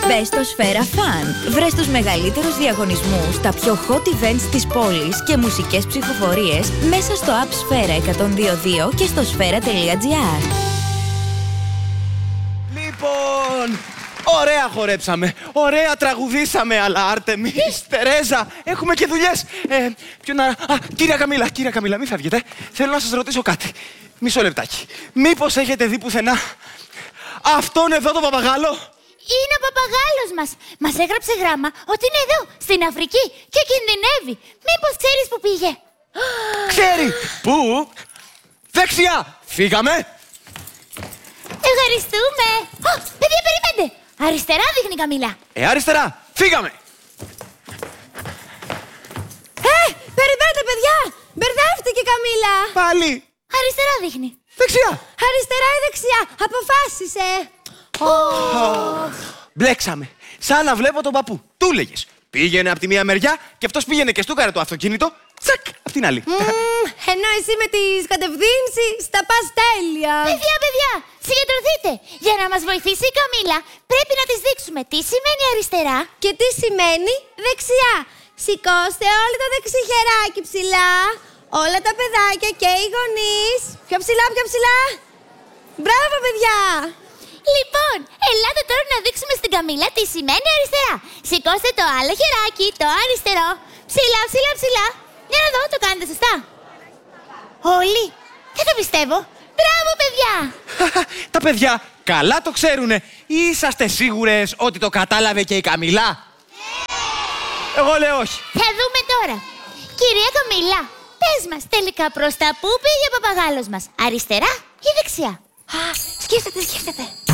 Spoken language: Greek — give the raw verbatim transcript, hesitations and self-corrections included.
Μπες στο Σφαίρα Fun. Βρες τους μεγαλύτερους διαγωνισμούς, τα πιο hot events της πόλης και μουσικές ψηφοφορίες μέσα στο app Σφαίρα εκατόν δύο δύο και στο σφαίρα τελεία τζι άρ. Λοιπόν, ωραία χορέψαμε, ωραία τραγουδήσαμε, αλλά Άρτεμις, Τερέζα, έχουμε και δουλειές. Ε, ποιο να... Α, κύρια Καμίλα, κύρια Καμίλα, μην φεύγετε. Θέλω να σας ρωτήσω κάτι. Μισό λεπτάκι. Μήπως έχετε δει πουθενά αυτόν εδώ το παπαγάλο? Είναι ο παπαγάλος μας. Μας έγραψε γράμμα ότι είναι εδώ, στην Αφρική και κινδυνεύει. Μήπως ξέρεις που πήγε? Ξέρει! Πού? Δεξιά! Φύγαμε! Ευχαριστούμε! Ω, παιδιά, περιμένετε! Αριστερά δείχνει η Καμίλα. Ε, αριστερά! Φύγαμε! Ε, περιμένετε, παιδιά! Μπερδεύτηκε η Καμίλα! Πάλι! Αριστερά δείχνει. Δεξιά! Αριστερά ή δεξιά! Αποφάσισε! Oh. Μπλέξαμε. Σαν να βλέπω τον παππού. Του λέγες. Πήγαινε από τη μία μεριά και αυτός πήγαινε και στούκαρε το αυτοκίνητο. Τσακ! Απ' την άλλη. Mm, ενώ εσύ με τις κατευθύνσεις τα πας τέλεια. Παιδιά, παιδιά, συγκεντρωθείτε. Για να μας βοηθήσει η Καμίλα, πρέπει να της δείξουμε τι σημαίνει αριστερά και τι σημαίνει δεξιά. Σηκώστε όλοι το δεξί χεράκι ψηλά. Όλα τα παιδάκια και οι γονείς. Πιο ψηλά, πιο ψηλά. Μπράβο, παιδιά. Λοιπόν, ελάτε τώρα να δείξουμε στην Καμίλα τι σημαίνει αριστερά. Σηκώστε το άλλο χεράκι, το αριστερό. Ψηλά, ψηλά, ψηλά. Για να δω, το κάνετε σωστά? Όλοι? Δεν το πιστεύω. Μπράβο, παιδιά! Τα παιδιά καλά το ξέρουνε. Είσαστε σίγουρες ότι το κατάλαβε και η Καμίλα? Εγώ λέω όχι. Θα δούμε τώρα. Κυρία Καμίλα, πες μας τελικά προς τα πού πήγε ο παπαγάλος μας. Αριστερά ή δεξιά? Α, σκέφτεται, σκέφτεται.